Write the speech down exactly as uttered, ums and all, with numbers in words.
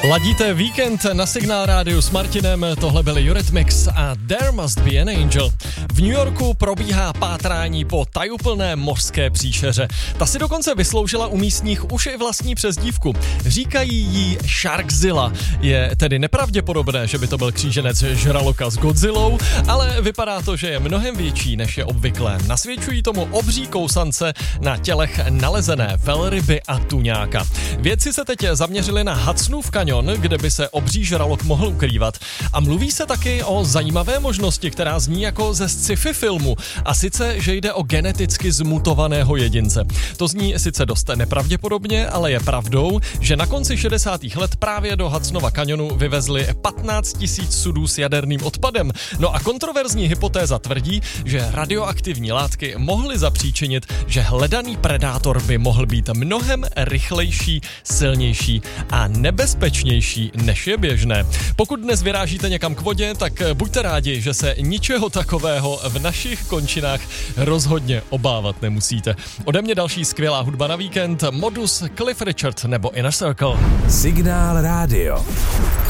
Ladíte víkend na Signál rádiu s Martinem, tohle byli Eurythmics a There Must Be an Angel. V New Yorku probíhá pátrání po tajuplné mořské příšeře. Ta si dokonce vysloužila u místních už i vlastní přezdívku. Říkají jí Sharkzilla. Je tedy nepravděpodobné, že by to byl kříženec žraloka s Godzillou, ale vypadá to, že je mnohem větší, než je obvyklé. Nasvědčují tomu obří kousance na tělech nalezené velryby a tuňáka. Vědci se teď zaměřili na Hudsonův kaňon, kde by se obří žralok mohl ukrývat. A mluví se taky o zajímavé možnosti, která zní jako ze sci-fi filmu, a sice, že jde o geneticky zmutovaného jedince. To zní sice dost nepravděpodobně, ale je pravdou, že na konci šedesátých let právě do Hudsonova kaňonu vyvezli patnáct tisíc sudů s jaderným odpadem. No a kontroverzní hypotéza tvrdí, že radioaktivní látky mohly zapříčinit, že hledaný predátor by mohl být mnohem rychlejší, silnější a nebezpečnější, než je běžné. Pokud dnes vyrážíte někam k vodě, tak buďte rádi, že se ničeho takového v našich končinách rozhodně obávat nemusíte. Ode mě další skvělá hudba na víkend, Modus, Cliff Richard nebo Inner Circle. Signál rádio.